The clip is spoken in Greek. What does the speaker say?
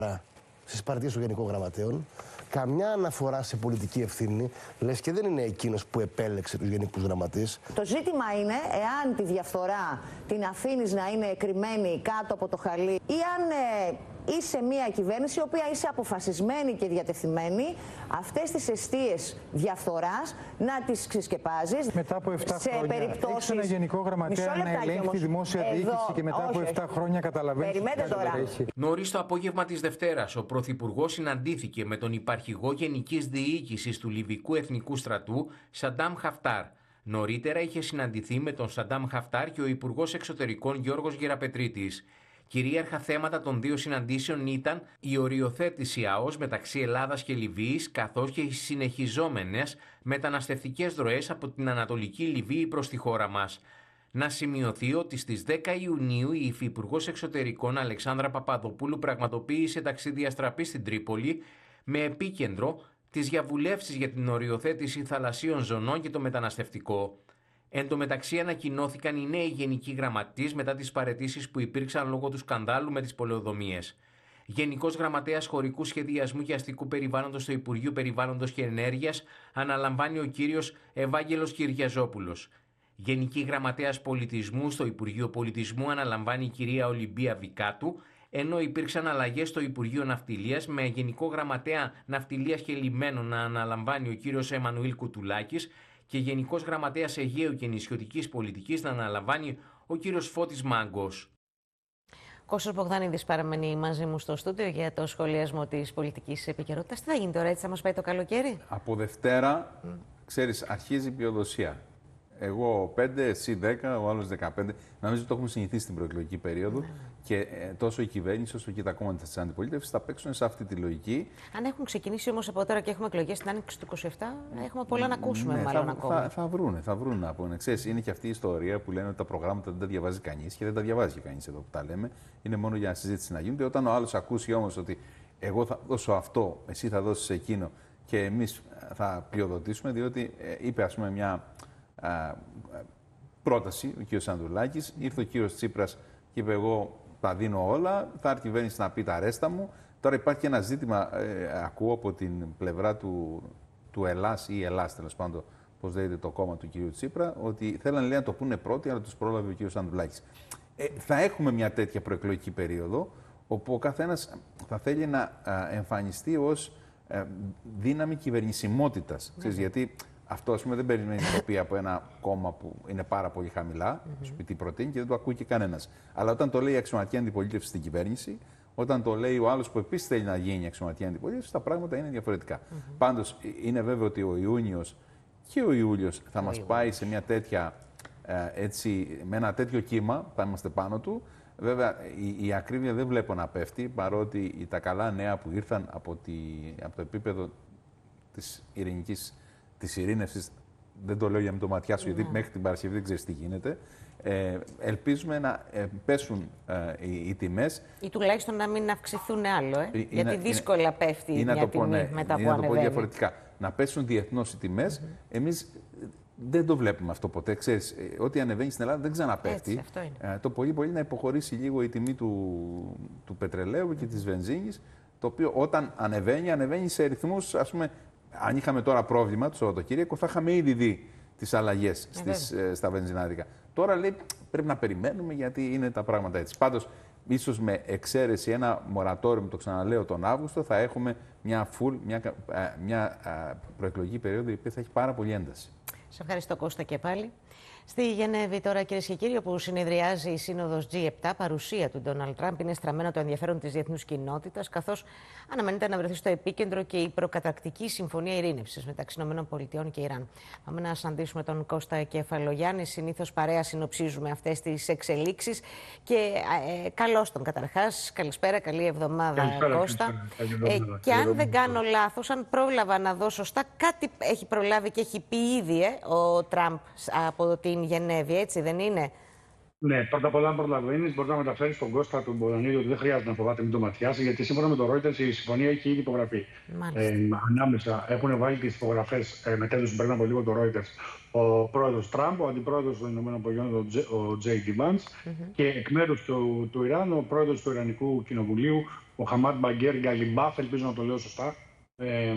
στις παρτίες των Γενικών Γραμματέων, καμιά αναφορά σε πολιτική ευθύνη, λες και δεν είναι εκείνος που επέλεξε τους Γενικούς Γραμματείς. Το ζήτημα είναι εάν τη διαφθορά την αφήνεις να είναι κρυμμένη κάτω από το χαλί ή αν είσαι μια κυβέρνηση η οποία είσαι αποφασισμένη και διατεθειμένη αυτές τις εστίες διαφθοράς να τις ξεσκεπάζεις. Μετά από 7 χρόνια έχεις ένα Γενικό Γραμματέα να ελέγχει τη δημόσια διοίκηση και μετά από 7 χρόνια καταλαβαίνεις. Περιμένετε τώρα. Νωρίς το απόγευμα της Δευτέρας, ο Πρωθυπουργός συναντήθηκε με τον Υπαρχηγό Γενικής Διοίκησης του Λιβικού Εθνικού Στρατού, Σαντάμ Χαφτάρ. Νωρίτερα είχε συναντηθεί με τον Σαντάμ Χαφτάρ και ο Υπουργός Εξωτερικών Γιώργος Γεραπετρίτης. Κυρίαρχα θέματα των δύο συναντήσεων ήταν η οριοθέτηση ΑΟΣ μεταξύ Ελλάδας και Λιβύης, καθώς και οι συνεχιζόμενες μεταναστευτικές ροές από την Ανατολική Λιβύη προς τη χώρα μας. Να σημειωθεί ότι στις 10 Ιουνίου η Υφυπουργός Εξωτερικών Αλεξάνδρα Παπαδοπούλου πραγματοποίησε ταξίδι αστραπή στην Τρίπολη με επίκεντρο τις διαβουλεύσεις για την οριοθέτηση θαλασσίων ζωνών και το μεταναστευτικό. Εν τω μεταξύ, ανακοινώθηκαν οι νέοι γενικοί γραμματείς μετά τις παραιτήσεις που υπήρξαν λόγω του σκανδάλου με τις πολεοδομίες. Γενικός Γραμματέας Χωρικού Σχεδιασμού και Αστικού Περιβάλλοντος στο Υπουργείο Περιβάλλοντος και Ενέργειας αναλαμβάνει ο κύριος Ευάγγελος Κυριαζόπουλος. Γενική Γραμματέας Πολιτισμού στο Υπουργείο Πολιτισμού αναλαμβάνει η κυρία Ολυμπία Βικάτου, ενώ υπήρξαν αλλαγές στο Υπουργείο Ναυτιλίας με Γενικό Γραμματέα Ναυτιλίας και Λιμένων να αναλαμβάνει ο κύριος Εμμανουήλ Κουτουλάκης και Γενικός Γραμματέας Αιγαίου και Νησιωτικής Πολιτικής να αναλαμβάνει ο κύριος Φώτης Μάγκος. Κώστας Μπογδανίδης παραμένει μαζί μου στο στούντιο για το σχολιασμό της πολιτικής επικαιρότητας. Τι θα γίνει τώρα, έτσι θα μας πάει το καλοκαίρι? Από Δευτέρα, ξέρεις, αρχίζει η ποιοδοσία. Εγώ 5, εσύ 10, ο άλλος 15. Νομίζω ότι το έχουμε συνηθίσει στην προεκλογική περίοδο και τόσο η κυβέρνηση όσο και τα κόμματα της αντιπολίτευσης θα παίξουν σε αυτή τη λογική. Αν έχουν ξεκινήσει όμως από τώρα και έχουμε εκλογές στην άνοιξη του 27, έχουμε πολλά να ακούσουμε μάλλον ακόμα. Θα βρούνε να πούνε. Ξέρεις, είναι και αυτή η ιστορία που λένε ότι τα προγράμματα δεν τα διαβάζει κανείς και δεν τα διαβάζει και κανείς εδώ που τα λέμε. Είναι μόνο για συζήτηση να γίνεται. Όταν ο άλλος ακούσει όμως ότι εγώ θα δώσω αυτό, εσύ θα δώσεις εκείνο και εμείς θα πλειοδοτήσουμε, διότι είπε ας πούμε μια πρόταση ο κ. Ανδρουλάκης, ήρθε ο κ. Τσίπρας και είπε εγώ τα δίνω όλα, θα έρθει η κυβέρνηση να πει τα ρέστα μου. Τώρα υπάρχει ένα ζήτημα, ακούω από την πλευρά του Ελλάς ή Ελλάς τέλος πάντων, πώς λέγεται το κόμμα του κ. Τσίπρα, ότι θέλανε λέει, να το πούνε πρώτοι, αλλά τους πρόλαβε ο κ. Ανδρουλάκης. Θα έχουμε μια τέτοια προεκλογική περίοδο, όπου ο καθένας θα θέλει να εμφανιστεί ως δύναμη κυβερνησιμότητας. Γιατί αυτό ας πούμε, δεν περιμένει ηθοποιή από ένα κόμμα που είναι πάρα πολύ χαμηλά, σου πει τι προτείνει και δεν το ακούει και κανένας. Αλλά όταν το λέει η αξιωματική αντιπολίτευση στην κυβέρνηση, όταν το λέει ο άλλος που επίσης θέλει να γίνει αξιωματική αντιπολίτευση, τα πράγματα είναι διαφορετικά. Πάντως, είναι βέβαιο ότι ο Ιούνιος και ο Ιούλιος θα μας πάει σε μια τέτοια, με ένα τέτοιο κύμα, θα είμαστε πάνω του. Βέβαια, η ακρίβεια δεν βλέπω να πέφτει, παρότι τα καλά νέα που ήρθαν από το επίπεδο της ειρήνευσης, δεν το λέω για με το ματιά σου, γιατί μέχρι την Παρασκευή δεν ξέρεις τι γίνεται. Ελπίζουμε να πέσουν οι τιμές. Ή τουλάχιστον να μην αυξηθούν άλλο, γιατί δύσκολα πέφτει μια τιμή μετά που ανεβαίνει. Το πω διαφορετικά. Να πέσουν διεθνώς οι τιμές. Εμείς δεν το βλέπουμε αυτό ποτέ. Ξέρεις, ό,τι ανεβαίνει στην Ελλάδα δεν ξαναπέφτει. Έτσι, το πολύ να υποχωρήσει λίγο η τιμή του πετρελαίου και της βενζίνης, το οποίο όταν ανεβαίνει σε ρυθμούς, ας πούμε, αν είχαμε τώρα πρόβλημα το Σαββατοκύριακο, θα είχαμε ήδη δει τις αλλαγές στα βενζινάδικα. Τώρα λέει πρέπει να περιμένουμε γιατί είναι τα πράγματα έτσι. Πάντως, ίσως με εξαίρεση ένα μορατόριο, το ξαναλέω, τον Αύγουστο, θα έχουμε μια προεκλογική περίοδο η οποία θα έχει πάρα πολύ ένταση. Σε ευχαριστώ Κώστα και πάλι. Στη Γενέβη τώρα, κυρίες και κύριοι, όπου συνεδριάζει η Σύνοδος G7, παρουσία του Ντόναλντ Τραμπ είναι στραμμένο το ενδιαφέρον της διεθνούς κοινότητας, καθώς αναμένεται να βρεθεί στο επίκεντρο και η προκαταρκτική συμφωνία ειρήνευσης μεταξύ ΗΠΑ και Ιράν. Πάμε να συναντήσουμε τον Κώστα Κεφαλογιάννη. Συνήθως παρέα συνοψίζουμε αυτές τις εξελίξεις. Και καλώς τον καταρχάς. Καλησπέρα, καλή εβδομάδα, Κώστα. Και αν δεν κάνω λάθος, αν πρόλαβα να δω σωστά, κάτι έχει προλάβει και έχει πει ήδη ο Τραμπ από την Γενέβη, έτσι δεν είναι? Ναι, πρώτα απ' όλα, αν προλαβαίνεις, μπορεί να μεταφέρει στον Κώστα του Μπολονίδη ότι δεν χρειάζεται να φοβάται, μην το ματιάσει, γιατί σύμφωνα με το Reuters η συμφωνία έχει ήδη υπογραφεί. Ανάμεσα έχουν βάλει τις υπογραφές, μετέδωσε πριν από λίγο το Reuters, ο πρόεδρος Τραμπ, ο αντιπρόεδρος των ΗΠΑ, ο J.D. Vance, και εκ μέρους του Ιράν, ο πρόεδρος του Ιρανικού Κοινοβουλίου, ο Χαμάντ Μπαγκέρ Γκαλιμπάφ, ελπίζω να το λέω σωστά.